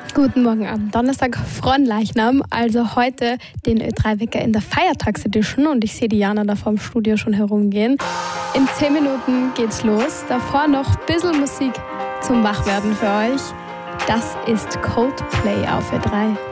Guten Morgen am Donnerstag, Fronleichnam, also heute den Ö3-Wecker in der Feiertagsedition und ich sehe Diana da vorm Studio schon herumgehen. In 10 Minuten geht's los, davor noch ein bisschen Musik zum Wachwerden für euch. Das ist Coldplay auf Ö3.